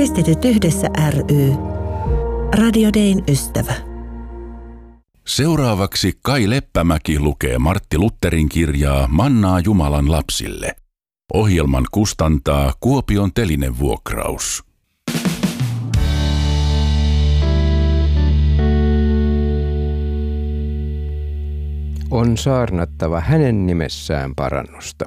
Kristityt yhdessä ry. Radio Dayn ystävä. Seuraavaksi Kai Leppämäki lukee Martti Lutherin kirjaa Mannaa Jumalan lapsille. Ohjelman kustantaa Kuopion Telinevuokraus. On saarnattava hänen nimessään parannusta.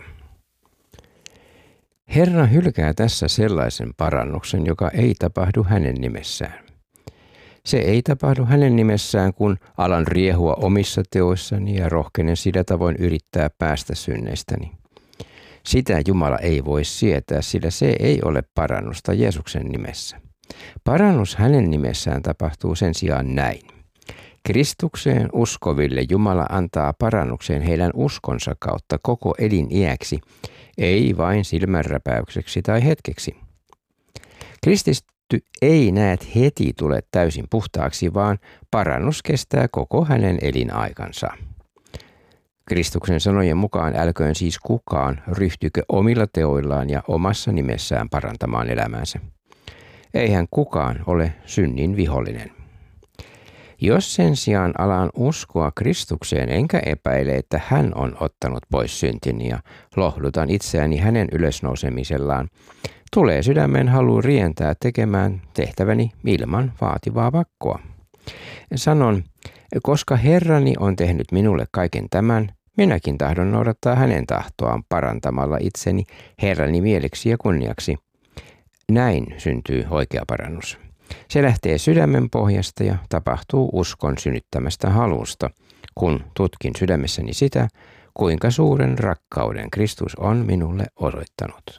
Herra hylkää tässä sellaisen parannuksen, joka ei tapahdu hänen nimessään. Se ei tapahdu hänen nimessään, kun alan riehua omissa teoissani ja rohkenen sillä tavoin yrittää päästä synneistäni. Sitä Jumala ei voi sietää, sillä se ei ole parannusta Jeesuksen nimessä. Parannus hänen nimessään tapahtuu sen sijaan näin. Kristukseen uskoville Jumala antaa parannukseen heidän uskonsa kautta koko eliniäksi, ei vain silmänräpäykseksi tai hetkeksi. Kristitty ei näet heti tule täysin puhtaaksi, vaan parannus kestää koko hänen elinaikansa. Kristuksen sanojen mukaan älköön siis kukaan ryhtykö omilla teoillaan ja omassa nimessään parantamaan elämäänsä. Eihän kukaan ole synnin vihollinen. Jos sen sijaan alan uskoa Kristukseen enkä epäile, että hän on ottanut pois syntini ja lohdutan itseäni hänen ylösnousemisellaan, tulee sydämen halu rientää tekemään tehtäväni ilman vaativaa pakkoa. Sanon, koska Herrani on tehnyt minulle kaiken tämän, minäkin tahdon noudattaa hänen tahtoaan parantamalla itseni Herrani mieleksi ja kunniaksi. Näin syntyy oikea parannus. Se lähtee sydämen pohjasta ja tapahtuu uskon synnyttämästä halusta, kun tutkin sydämessäni sitä, kuinka suuren rakkauden Kristus on minulle osoittanut.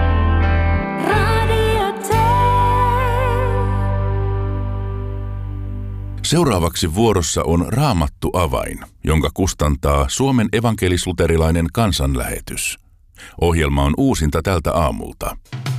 Seuraavaksi vuorossa on Raamattu avain, jonka kustantaa Suomen evankelis-luterilainen kansanlähetys. Ohjelma on uusinta tältä aamulta.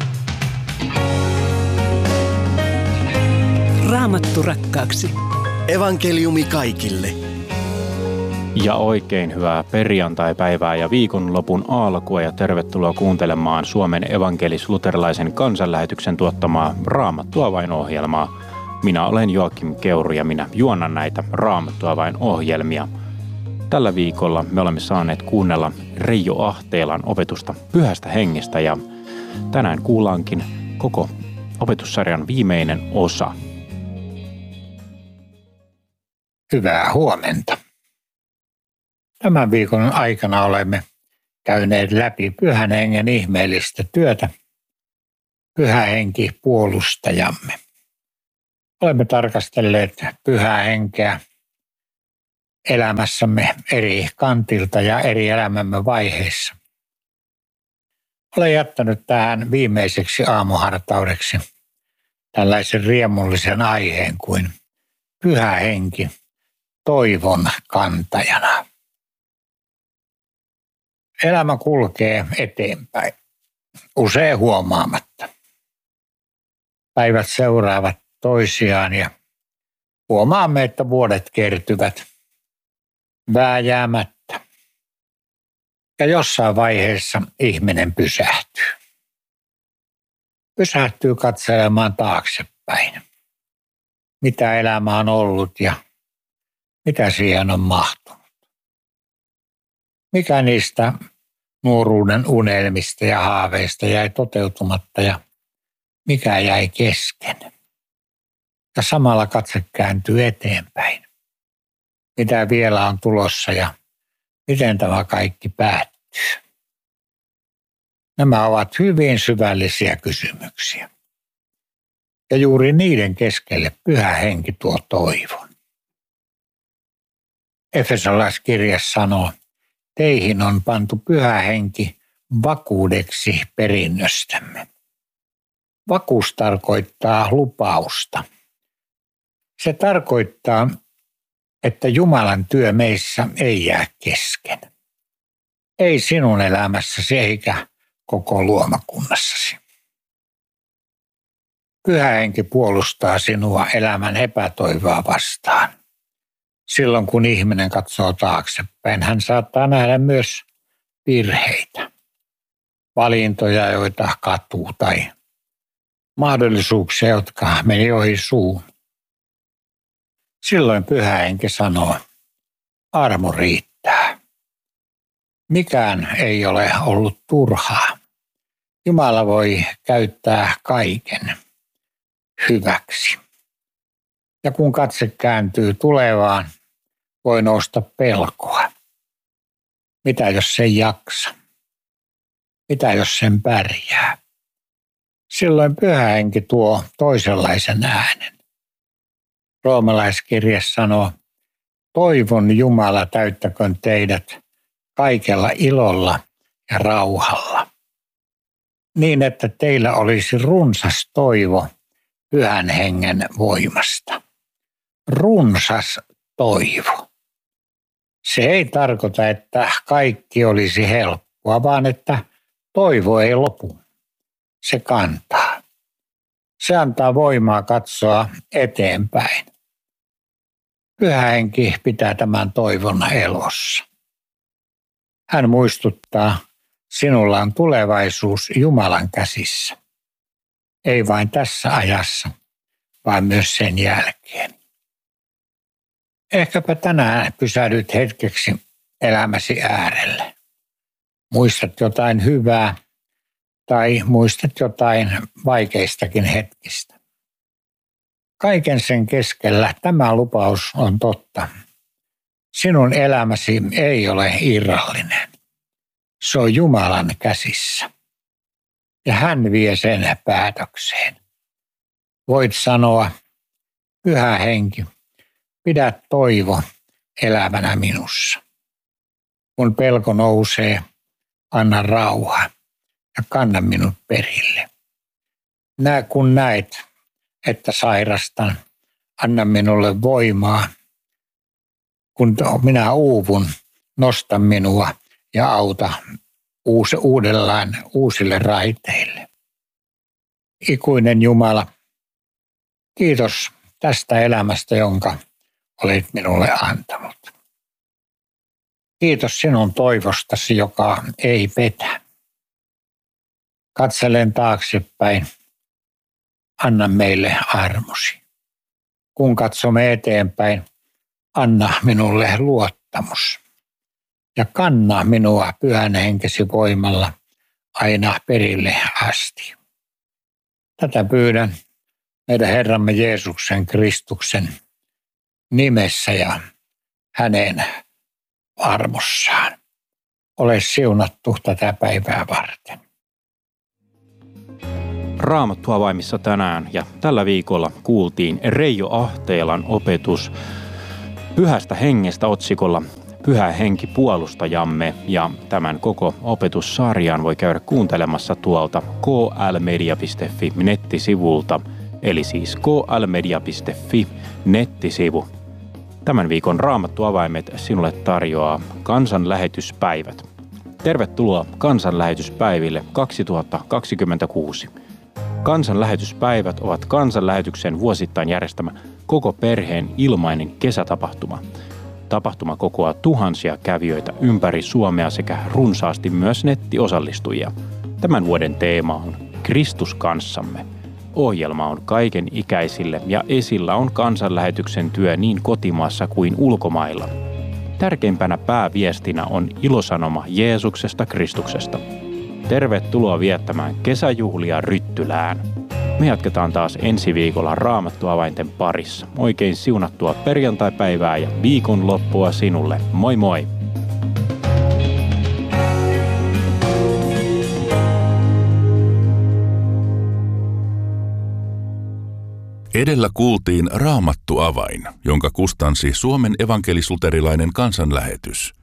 Raamattu rakkaaksi. Evankeliumi kaikille. Ja oikein hyvää perjantai-päivää ja viikonlopun alkua ja tervetuloa kuuntelemaan Suomen evankelis-luterilaisen kansanlähetyksen tuottamaa Raamattu avain-ohjelmaa. Minä olen Joakim Keuru ja minä juonnan näitä Raamattu avain-ohjelmia. Tällä viikolla me olemme saaneet kuunnella Reijo Ahteelan opetusta Pyhästä Hengestä ja tänään kuullaankin koko opetussarjan viimeinen osa. Hyvää huomenta. Tämän viikon aikana olemme käyneet läpi Pyhän Hengen ihmeellistä työtä. Pyhä Henki puolustajamme. Olemme tarkastelleet Pyhää Henkeä elämässämme eri kantilta ja eri elämämme vaiheissa. Olen jättänyt tähän viimeiseksi aamuhartaudeksi tällaisen riemullisen aiheen kuin Pyhä Henki toivon kantajana. Elämä kulkee eteenpäin, usein huomaamatta. Päivät seuraavat toisiaan ja huomaamme, että vuodet kertyvät vääjäämättä. Ja jossain vaiheessa ihminen pysähtyy. Pysähtyy katselemaan taaksepäin, mitä elämä on ollut ja mitä siihen on mahtunut. Mikä niistä nuoruuden unelmista ja haaveista jäi toteutumatta ja mikä jäi kesken. Ja samalla katse kääntyy eteenpäin. Mitä vielä on tulossa ja miten tämä kaikki päättyy. Nämä ovat hyvin syvällisiä kysymyksiä. Ja juuri niiden keskelle Pyhä Henki tuo toivon. Efesolaiskirja sanoo, teihin on pantu Pyhä Henki vakuudeksi perinnöstämme. Vakuus tarkoittaa lupausta. Se tarkoittaa, että Jumalan työ meissä ei jää kesken. Ei sinun elämässäsi eikä koko luomakunnassasi. Pyhä Henki puolustaa sinua elämän epätoivoa vastaan. Silloin kun ihminen katsoo taaksepäin, hän saattaa nähdä myös virheitä, valintoja, joita katuu tai mahdollisuuksia, jotka meni ohi suun. Silloin Pyhä Henki sanoo, armo riittää. Mikään ei ole ollut turhaa. Jumala voi käyttää kaiken hyväksi. Ja kun katse kääntyy tulevaan, voi nousta pelkoa. Mitä jos se ei jaksa? Mitä jos sen pärjää? Silloin Pyhä Henki tuo toisenlaisen äänen. Roomalaiskirje sanoo, toivon Jumala täyttäköön teidät kaikella ilolla ja rauhalla, niin että teillä olisi runsas toivo Pyhän Hengen voimasta. Runsas toivo. Se ei tarkoita, että kaikki olisi helppoa, vaan että toivo ei lopu. Se kantaa. Se antaa voimaa katsoa eteenpäin. Pyhä Henki pitää tämän toivon elossa. Hän muistuttaa, sinulla on tulevaisuus Jumalan käsissä. Ei vain tässä ajassa, vaan myös sen jälkeen. Ehkäpä tänään pysähdyt hetkeksi elämäsi äärelle. Muistat jotain hyvää tai muistat jotain vaikeistakin hetkistä. Kaiken sen keskellä tämä lupaus on totta. Sinun elämäsi ei ole irrallinen. Se on Jumalan käsissä. Ja hän vie sen päätökseen. Voit sanoa, Pyhä Henki, pidä toivo elävänä minussa. Kun pelko nousee, anna rauha ja kanna minut perille. Kun näet, että sairastan, anna minulle voimaa. Kun minä uuvun, nosta minua ja auta uusille raiteille. Ikuinen Jumala, kiitos tästä elämästä, jonka olet minulle antanut. Kiitos sinun toivostasi, joka ei petä. Katselen taaksepäin, anna meille armosi. Kun katsomme eteenpäin, anna minulle luottamus. Ja kanna minua Pyhän Henkesi voimalla aina perille asti. Tätä pyydän meidän Herramme Jeesuksen Kristuksen nimessä ja hänen armossaan. Ole siunattu tätä päivää varten. Raamattu avaimissa tänään ja tällä viikolla kuultiin Reijo Ahteelan opetus Pyhästä Hengestä otsikolla Pyhä Henki puolustajamme, ja tämän koko opetussarjan voi käydä kuuntelemassa tuolta klmedia.fi nettisivulta, eli siis klmedia.fi nettisivu. Tämän viikon Raamattu-avaimet sinulle tarjoaa kansanlähetyspäivät. Tervetuloa kansanlähetyspäiville 2026. Kansanlähetyspäivät ovat kansanlähetyksen vuosittain järjestämä koko perheen ilmainen kesätapahtuma. Tapahtuma kokoaa tuhansia kävijöitä ympäri Suomea sekä runsaasti myös nettiosallistujia. Tämän vuoden teema on Kristus kanssamme. Ohjelma on kaiken ikäisille ja esillä on kansanlähetyksen työ niin kotimaassa kuin ulkomailla. Tärkeimpänä pääviestinä on ilosanoma Jeesuksesta Kristuksesta. Tervetuloa viettämään kesäjuhlia Ryttylään. Me jatketaan taas ensi viikolla Raamattu-avainten parissa. Oikein siunattua perjantaipäivää ja viikonloppua sinulle. Moi moi! Edellä kuultiin Raamattu-avain, jonka kustansi Suomen evankelis-luterilainen kansanlähetys.